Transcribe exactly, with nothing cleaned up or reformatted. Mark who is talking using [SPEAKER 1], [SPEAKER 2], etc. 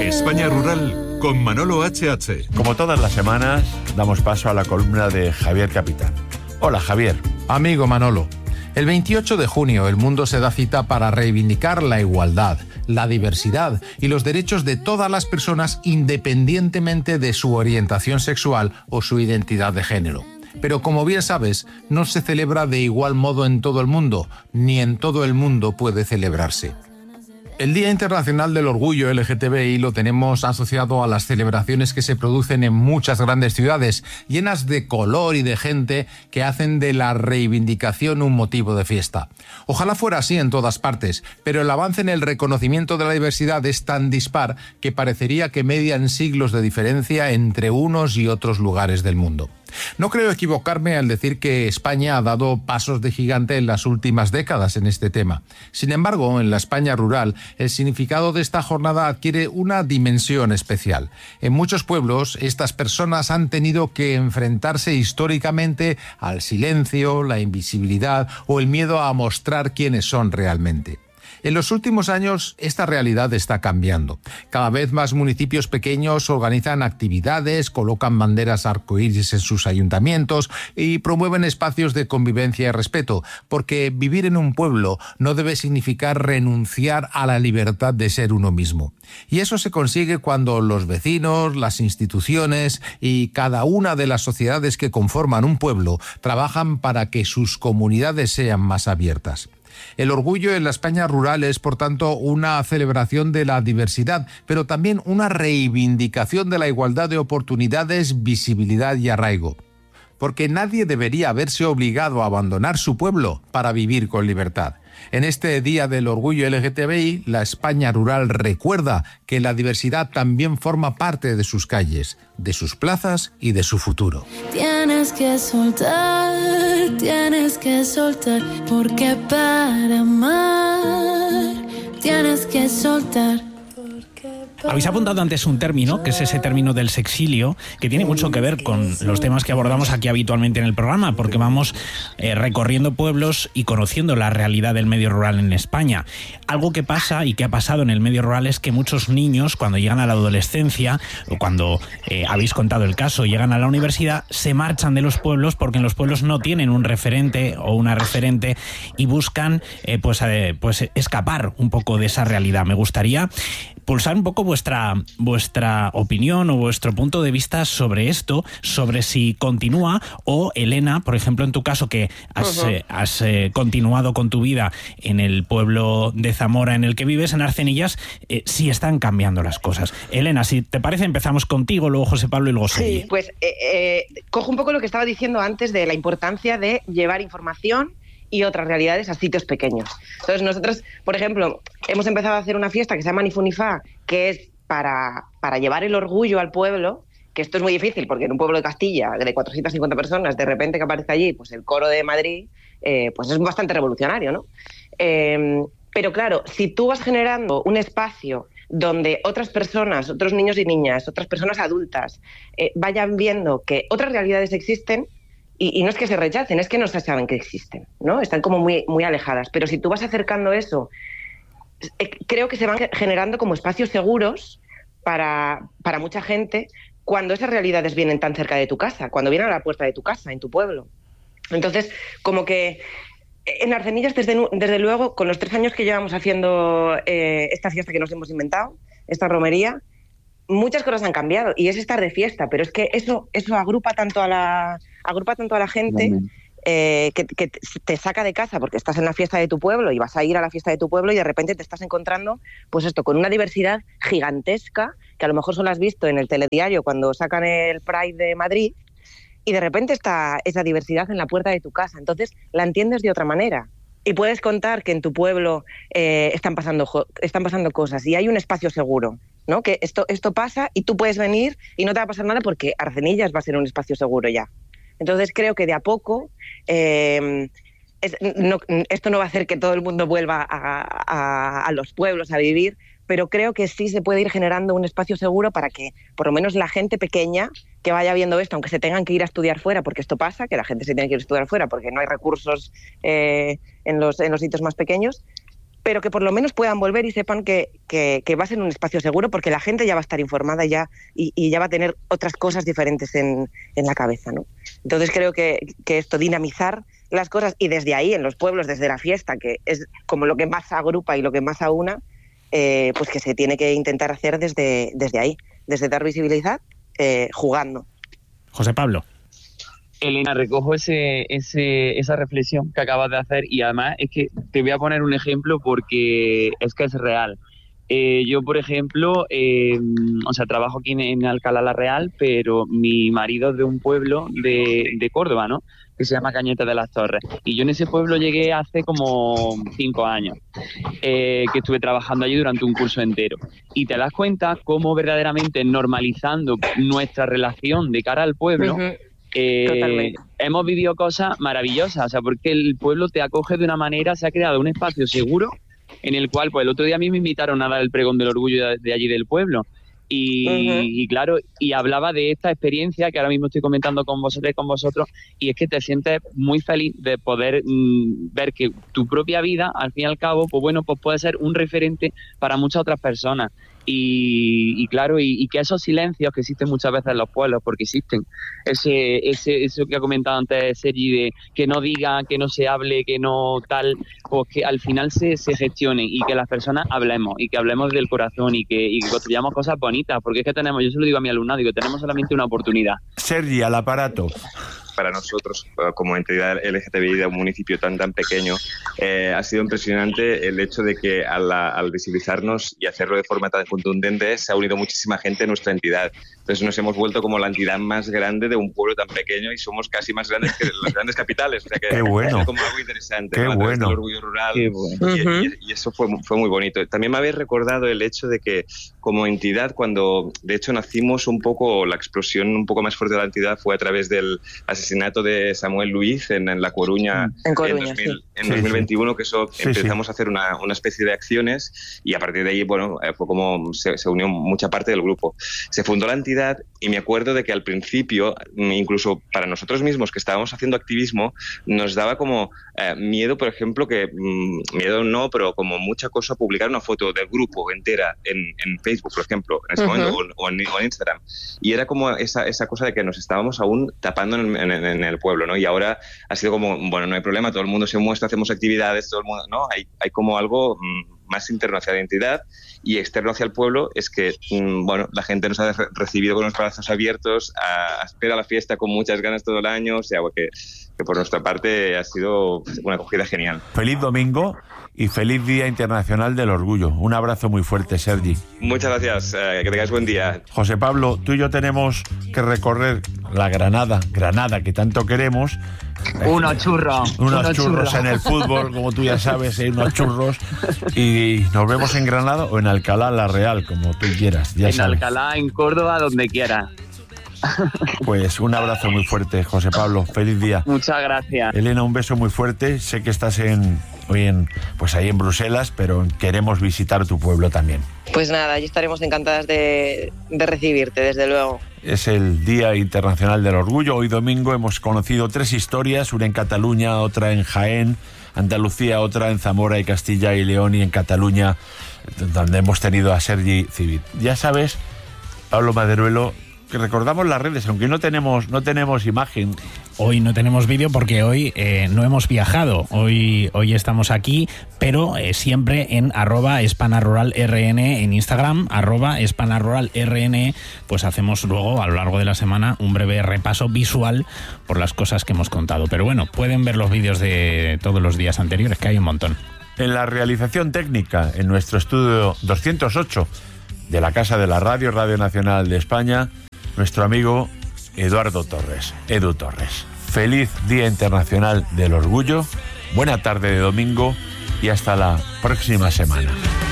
[SPEAKER 1] España Rural con Manolo H H.
[SPEAKER 2] Como todas las semanas, damos paso a la columna de Javier Capitán. Hola, Javier.
[SPEAKER 3] Amigo Manolo, el veintiocho de junio el mundo se da cita para reivindicar la igualdad, la diversidad y los derechos de todas las personas independientemente de su orientación sexual o su identidad de género. Pero como bien sabes, no se celebra de igual modo en todo el mundo, ni en todo el mundo puede celebrarse. El Día Internacional del Orgullo L G T B I lo tenemos asociado a las celebraciones que se producen en muchas grandes ciudades, llenas de color y de gente que hacen de la reivindicación un motivo de fiesta. Ojalá fuera así en todas partes, pero el avance en el reconocimiento de la diversidad es tan dispar que parecería que median siglos de diferencia entre unos y otros lugares del mundo. No creo equivocarme al decir que España ha dado pasos de gigante en las últimas décadas en este tema. Sin embargo, en la España rural, el significado de esta jornada adquiere una dimensión especial. En muchos pueblos, estas personas han tenido que enfrentarse históricamente al silencio, la invisibilidad o el miedo a mostrar quiénes son realmente. En los últimos años, esta realidad está cambiando. Cada vez más municipios pequeños organizan actividades, colocan banderas arcoíris en sus ayuntamientos y promueven espacios de convivencia y respeto, porque vivir en un pueblo no debe significar renunciar a la libertad de ser uno mismo. Y eso se consigue cuando los vecinos, las instituciones y cada una de las sociedades que conforman un pueblo trabajan para que sus comunidades sean más abiertas. El orgullo en la España rural es, por tanto, una celebración de la diversidad, pero también una reivindicación de la igualdad de oportunidades, visibilidad y arraigo. Porque nadie debería verse obligado a abandonar su pueblo para vivir con libertad. En este Día del Orgullo L G T B I, la España rural recuerda que la diversidad también forma parte de sus calles, de sus plazas y de su futuro.
[SPEAKER 4] Tienes que soltar, tienes que soltar, porque para amar tienes que soltar.
[SPEAKER 5] Habéis apuntado antes un término, que es ese término del sexilio, que tiene mucho que ver con los temas que abordamos aquí habitualmente en el programa, porque vamos eh, recorriendo pueblos y conociendo la realidad del medio rural en España. Algo que pasa y que ha pasado en el medio rural es que muchos niños, cuando llegan a la adolescencia, o cuando eh, habéis contado el caso, llegan a la universidad, se marchan de los pueblos porque en los pueblos no tienen un referente o una referente y buscan eh, pues, eh, pues escapar un poco de esa realidad. Me gustaría pulsar un poco vuestra, vuestra opinión o vuestro punto de vista sobre esto, sobre si continúa o, Elena, por ejemplo, en tu caso, que has, uh-huh. eh, has eh, continuado con tu vida en el pueblo de Zamora en el que vives, en Arcenillas, eh, si están cambiando las cosas. Elena, si te parece, empezamos contigo, luego José Pablo y luego Segi.
[SPEAKER 6] Sí, pues eh, eh, cojo un poco lo que estaba diciendo antes de la importancia de llevar información y otras realidades a sitios pequeños. Entonces nosotros, por ejemplo, hemos empezado a hacer una fiesta que se llama Nifunifá, que es para, para llevar el orgullo al pueblo, que esto es muy difícil, porque en un pueblo de Castilla de cuatrocientas cincuenta personas, de repente que aparece allí pues el coro de Madrid, eh, pues es bastante revolucionario, ¿no? Eh, pero claro, si tú vas generando un espacio donde otras personas, otros niños y niñas, otras personas adultas, eh, vayan viendo que otras realidades existen, Y, y no es que se rechacen, es que no se saben que existen, ¿no? Están como muy, muy alejadas. Pero si tú vas acercando eso, eh, creo que se van generando como espacios seguros para, para mucha gente cuando esas realidades vienen tan cerca de tu casa, cuando vienen a la puerta de tu casa, en tu pueblo. Entonces, como que en Arcenillas, desde, desde luego, con los tres años que llevamos haciendo eh, esta fiesta que nos hemos inventado, esta romería, muchas cosas han cambiado y es estar de fiesta, pero es que eso, eso agrupa tanto a la, agrupa tanto a la gente eh, que, que te saca de casa porque estás en la fiesta de tu pueblo y vas a ir a la fiesta de tu pueblo y de repente te estás encontrando pues esto con una diversidad gigantesca que a lo mejor solo has visto en el telediario cuando sacan el Pride de Madrid y de repente está esa diversidad en la puerta de tu casa. Entonces la entiendes de otra manera. Y puedes contar que en tu pueblo eh, están pasando están pasando cosas y hay un espacio seguro, ¿no? Que esto esto pasa y tú puedes venir y no te va a pasar nada porque Arcenillas va a ser un espacio seguro ya. Entonces creo que de a poco eh, es, no, esto no va a hacer que todo el mundo vuelva a, a, a los pueblos a vivir, pero creo que sí se puede ir generando un espacio seguro para que por lo menos la gente pequeña que vaya viendo esto, aunque se tengan que ir a estudiar fuera, porque esto pasa, que la gente se tiene que ir a estudiar fuera porque no hay recursos eh, en los en los sitios más pequeños, pero que por lo menos puedan volver y sepan que, que, que va a ser un espacio seguro, porque la gente ya va a estar informada ya y, y ya va a tener otras cosas diferentes en, en la cabeza, ¿no? Entonces creo que, que esto, dinamizar las cosas, y desde ahí, en los pueblos, desde la fiesta, que es como lo que más agrupa y lo que más aúna, eh, pues que se tiene que intentar hacer desde, desde ahí, desde dar visibilidad, eh, jugando.
[SPEAKER 5] José Pablo.
[SPEAKER 7] Elena, recojo ese, ese, esa reflexión que acabas de hacer, y además es que te voy a poner un ejemplo porque es que es real. Eh, yo, por ejemplo, eh, o sea, trabajo aquí en, en Alcalá la Real, pero mi marido es de un pueblo de, de Córdoba, ¿no?, que se llama Cañete de las Torres. Y yo en ese pueblo llegué hace como cinco años, eh, que estuve trabajando allí durante un curso entero. Y te das cuenta cómo verdaderamente normalizando nuestra relación de cara al pueblo, uh-huh. Eh, hemos vivido cosas maravillosas, o sea, porque el pueblo te acoge de una manera, se ha creado un espacio seguro en el cual, pues el otro día a mí me invitaron a dar el pregón del orgullo de, de allí del pueblo y, uh-huh. y claro, y hablaba de esta experiencia que ahora mismo estoy comentando con vosotros y con vosotros, y es que te sientes muy feliz de poder mmm, ver que tu propia vida, al fin y al cabo, pues bueno, pues puede ser un referente para muchas otras personas. Y, y claro, y, y que esos silencios que existen muchas veces en los pueblos, porque existen, ese, ese eso que ha comentado antes Sergi, de que no diga, que no se hable, que no tal, pues que al final se, se gestionen y que las personas hablemos, y que hablemos del corazón y que, y que construyamos cosas bonitas, porque es que tenemos, yo se lo digo a mi alumnado, digo, tenemos solamente una oportunidad.
[SPEAKER 2] Sergi, al aparato.
[SPEAKER 8] Para nosotros, como entidad L G T B I de un municipio tan tan pequeño, eh, ha sido impresionante el hecho de que al, al visibilizarnos y hacerlo de forma tan contundente se ha unido muchísima gente a nuestra entidad. Entonces nos hemos vuelto como la entidad más grande de un pueblo tan pequeño y somos casi más grandes que las grandes capitales. O sea que
[SPEAKER 2] Qué bueno.
[SPEAKER 8] es como algo interesante.
[SPEAKER 2] Qué
[SPEAKER 8] ¿no?
[SPEAKER 2] bueno.
[SPEAKER 8] El orgullo rural.
[SPEAKER 7] Qué bueno.
[SPEAKER 8] y,
[SPEAKER 6] Uh-huh.
[SPEAKER 8] y, y eso fue, fue muy bonito. También me habéis recordado el hecho de que como entidad, cuando de hecho nacimos un poco, la explosión un poco más fuerte de la entidad fue a través del asesinato de Samuel Luiz en, en La Coruña,
[SPEAKER 6] en, Coruña,
[SPEAKER 8] en, dos mil,
[SPEAKER 6] sí.
[SPEAKER 8] en
[SPEAKER 2] sí,
[SPEAKER 8] dos mil veintiuno,
[SPEAKER 2] sí.
[SPEAKER 8] que eso
[SPEAKER 2] sí,
[SPEAKER 8] empezamos
[SPEAKER 2] sí.
[SPEAKER 8] a hacer una, una especie de acciones, y a partir de ahí, bueno, fue como se, se unió mucha parte del grupo. Se fundó la entidad y me acuerdo de que al principio, incluso para nosotros mismos que estábamos haciendo activismo, nos daba como eh, miedo, por ejemplo, que mmm, miedo no, pero como mucha cosa publicar una foto del grupo entera en, en Facebook, por ejemplo, en ese uh-huh. momento, o, o, en, o en Instagram. Y era como esa, esa cosa de que nos estábamos aún tapando en, en, en el pueblo, ¿no? Y ahora ha sido como, bueno, no hay problema, todo el mundo se muestra, hacemos actividades, todo el mundo, ¿no? Hay, hay como algo mmm, más interno hacia la entidad, y externo hacia el pueblo es que, mmm, bueno, la gente nos ha recibido con los brazos abiertos, a, a espera la fiesta con muchas ganas todo el año, o sea, que, que por nuestra parte ha sido una acogida genial.
[SPEAKER 2] Feliz domingo y feliz Día Internacional del Orgullo. Un abrazo muy fuerte, Sergi.
[SPEAKER 8] Muchas gracias, eh, que tengáis buen día.
[SPEAKER 2] José Pablo, tú y yo tenemos que recorrer la Granada, Granada que tanto queremos.
[SPEAKER 7] Unos churros.
[SPEAKER 2] Unos,
[SPEAKER 7] unos
[SPEAKER 2] churros, churros en el fútbol, como tú ya sabes, hay unos churros. Y nos vemos en Granada o en Alcalá la Real, como tú quieras. Ya
[SPEAKER 7] en
[SPEAKER 2] sabes.
[SPEAKER 7] Alcalá, en Córdoba, donde quiera.
[SPEAKER 2] Pues un abrazo muy fuerte, José Pablo. Feliz día.
[SPEAKER 7] Muchas gracias.
[SPEAKER 2] Elena, un beso muy fuerte. Sé que estás en hoy en pues ahí en Bruselas, pero queremos visitar tu pueblo también.
[SPEAKER 6] Pues nada, allí estaremos encantadas de, de recibirte, desde luego.
[SPEAKER 2] Es el Día Internacional del Orgullo. Hoy domingo hemos conocido tres historias, una en Cataluña, otra en Jaén, Andalucía, otra en Zamora y Castilla y León, y en Cataluña, donde hemos tenido a Sergi Civit. Ya sabes, Pablo Maderuelo, que recordamos las redes, aunque no tenemos no tenemos imagen.
[SPEAKER 5] Hoy no tenemos vídeo porque hoy eh, no hemos viajado. Hoy, hoy estamos aquí, pero eh, siempre en arroba espanaruralrn en Instagram, arroba espanaruralrn, pues hacemos luego a lo largo de la semana un breve repaso visual por las cosas que hemos contado. Pero bueno, pueden ver los vídeos de todos los días anteriores, que hay un montón.
[SPEAKER 2] En la realización técnica, en nuestro estudio doscientos ocho de la Casa de la Radio, Radio Nacional de España, nuestro amigo Eduardo Torres, Edu Torres. Feliz Día Internacional del Orgullo, buena tarde de domingo y hasta la próxima semana.